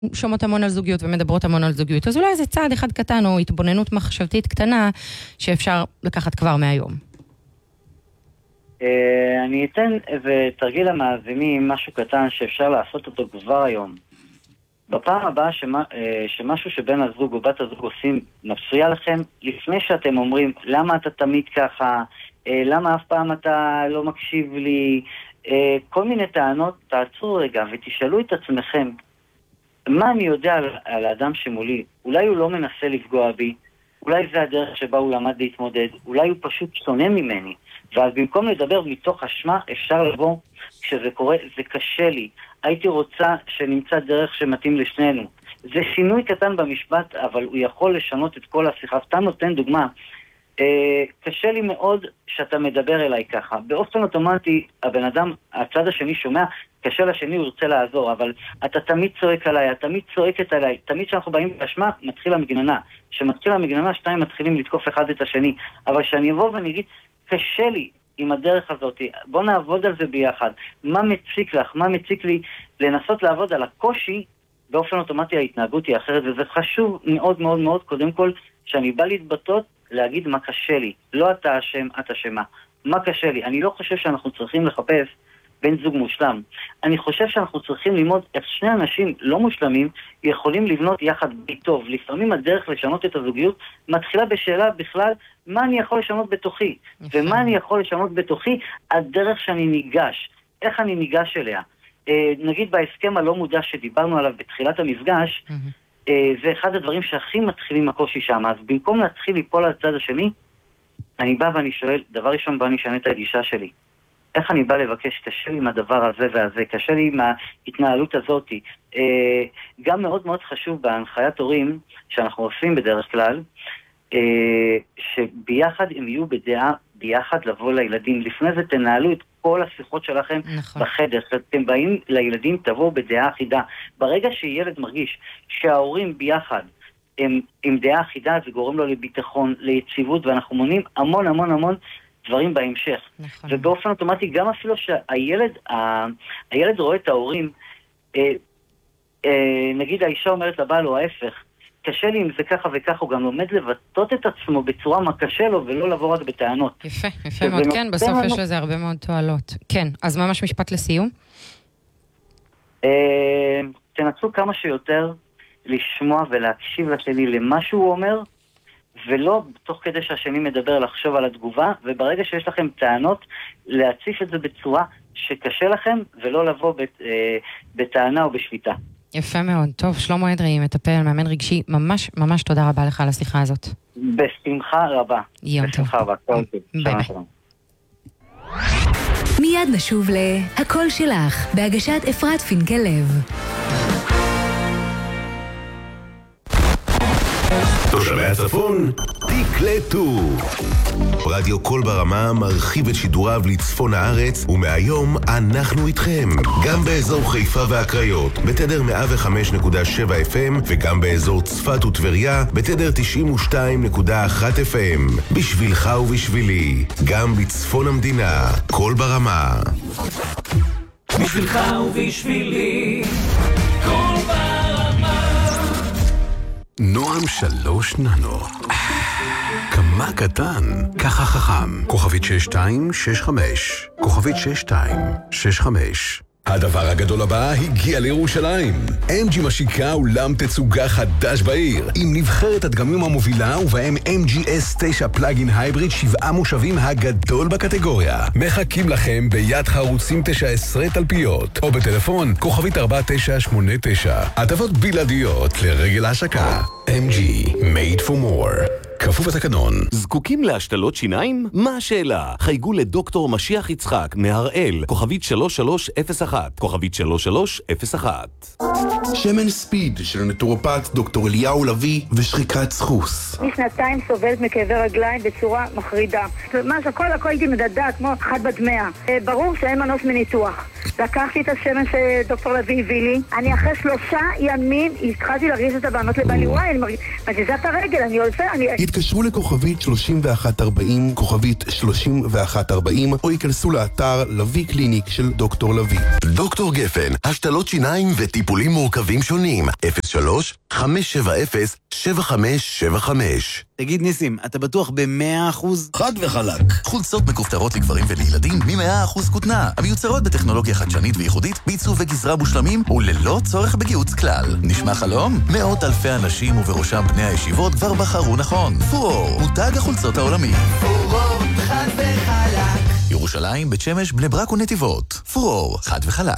שומעות המון על זוגיות ומדברות המון על זוגיות, אז אולי זה צעד אחד קטן או התבוננות מחשבתית קטנה שאפשר לקחת כבר מהיום. אני אתן איזה תרגיל למאזינים, משהו קטן שאפשר לעשות אותו כבר היום. בפעם הבאה שמשהו שבן הזוג או בת הזוג עושים מפריע לכם, לפני שאתם אומרים למה אתה תמיד ככה, למה אף פעם אתה לא מקשיב לי, כל מיני טענות, תעצרו רגע ותשאלו את עצמכם, מה אני יודע על האדם שמולי? אולי הוא לא מנסה לפגוע בי, אולי זה הדרך שבה הוא למד להתמודד, אולי הוא פשוט שונה ממני. ואז במקום לדבר מתוך אשמה, אפשר לבוא, כשזה קורה, זה קשה לי. הייתי רוצה שנמצא דרך שמתאים לשנינו. זה שינוי קטן במשפט, אבל הוא יכול לשנות את כל השיחה. סתם נותן דוגמה. קשה לי מאוד שאתה מדבר אליי ככה. באופן אוטומטי, הבן אדם, הצד השני שומע, קשה לשני, הוא ירצה לעזור, אבל אתה תמיד צועק עליי, אתה תמיד צועקת עליי, תמיד שאנחנו באים באשמה, מתחיל המגננה. כשמתחיל המגננה, שתיים מתחילים לתקוף אחד את השני. אבל שאני אבוא ואני אגיד, קשה לי עם הדרך הזאת, בוא נעבוד על זה ביחד. מה מציק לך? מה מציק לי? לנסות לעבוד על הקושי, באופן אוטומטי ההתנהגות היא אחרת, וזה חשוב מאוד מאוד מאוד, קודם כל, שאני בא להתבטאות, להגיד מה קשה לי. לא אתה אשם, את אשמה. מה קשה לי? אני לא חושב שאנחנו צריכים לחפש בן זוג מושלם. אני חושב שאנחנו צריכים ללמוד איך שני אנשים לא מושלמים יכולים לבנות יחד בית טוב. לפעמים הדרך לשנות את הזוגיות מתחילה בשאלה בכלל, מה אני יכול לשנות בתוכי? ומה אני יכול לשנות בתוכי? הדרך שאני ניגש. איך אני ניגש אליה? נגיד בהסכם הלא מודע שדיברנו עליו בתחילת המפגש, זה אחד הדברים שהכי מתחילים הקושי שם. אז במקום להתחיל ליפול על הצד השני, אני בא ואני שואל, דבר ראשון בא אני אשנה את הגישה שלי. איך אני בא לבקש? קשה לי עם הדבר הזה והזה, קשה לי עם ההתנהלות הזאת. גם מאוד מאוד חשוב בהנחיית הורים שאנחנו עושים בדרך כלל, שביחד הם יהיו בדעה, ביחד לבוא לילדים. לפני זה תנהלו את כל השיחות שלכם בחדר. אתם באים לילדים, תבואו בדעה אחידה. ברגע שילד מרגיש שההורים ביחד הם עם דעה אחידה, זה גורם לו לביטחון, ליציבות, ואנחנו מונים המון המון המון דברים בהמשך. נכון. ובאופן אוטומטי, גם אפילו שהילד רואה את ההורים, נגיד האישה אומרת לבעל או ההפך, קשה לי אם זה ככה וככה, הוא גם לומד לבטאות את עצמו בצורה מה קשה לו, ולא לבוא רק בטענות. יפה, יפה מאוד, כן, בסוף יש לזה הרבה מאוד תועלות. כן, אז ממש משפט לסיום? תנסו כמה שיותר לשמוע ולהקשיב לשני למה שהוא אומר, ולא תוך כדי שהשני מדבר לחשוב על התגובה, וברגע שיש לכם טענות, להציף את זה בצורה שקשה לכם, ולא לבוא בטענה או בשליטה. יפה מאוד. טוב, שלמה אדרי, מטפל, מאמן רגשי, ממש ממש תודה רבה לך על השיחה הזאת. בשמחה רבה. יום טוב. בשמחה רבה. ביי ביי. מיד נשוב להכל שלך, בהגשת אפרת פינקלב. תושבי הצפון, תקלטו. רדיו כל ברמה מרחיב את שידוריו לצפון הארץ, ומהיום אנחנו איתכם. גם באזור חיפה והקריות, בתדר 105.7 FM, וגם באזור צפת וטבריה, בתדר 92.1 FM. בשבילך ובשבילי, גם בצפון המדינה, כל ברמה. בשבילך ובשבילי, כל ברמה. נועם 3 ננו. כמה קטן, ככה חכם. כוכבית 6265. כוכבית 6265. הדבר הגדול הבא הגיע לירושלים. MG משיקה אולם תצוגה חדש בעיר, עם נבחרת הדגמים המובילה, ובהם MG S9 פלאגין הייבריד 7 מושבים הגדול בקטגוריה. מחכים לכם ביד חרוצים 19 תלפיות, או בטלפון כוכבית 4989. הטבות בלעדיות לרגל ההשקה. MG, made for more. כפוף התקנון. זקוקים להשתלות שיניים? מה השאלה? חייגו לדוקטור משיח יצחק מהראל, כוכבית 3301, כוכבית 3301. שמן ספיד של נטורופט דוקטור אליהו לוי ושחיקת סחוס. משנתיים סובלת מכאבי רגליים בצורה מחרידה. ממש הכל הייתי מדדה כמו אחד בת 100. ברור שאין מנוס מניתוח. לקחתי את השמן שדוקטור לוי הביא לי. אני אחרי 3 ימים התחלתי להרגיש את הבנות לבעלי. וואי, אני מזיזה את הרגל, אני הולפה, התקשרו לכוכבית 3140, כוכבית 3140, או ייכנסו לאתר לוי קליניק של דוקטור לוי. דוקטור גפן, השתלות שיניים וטיפולים מורכבים שונים. 03-570-7575. תגיד ניסים, אתה בטוח ב100%? חד וחלק. חולצות מכופתרות לגברים ולילדים מ100% כותנה, המיוצרות בטכנולוגיה חדשנית וייחודית, בעיצוב וגזרה מושלמים וללא צורך בגיוץ כלל. נשמע חלום? מאות אלפי אנשים ובראשם בני הישיבות כבר בחרו נכון. פורור, מותג החולצות העולמי. פורור, חד וחלק. ירושלים, בית שמש, בני ברק ונתיבות. פורור, חד וחלק.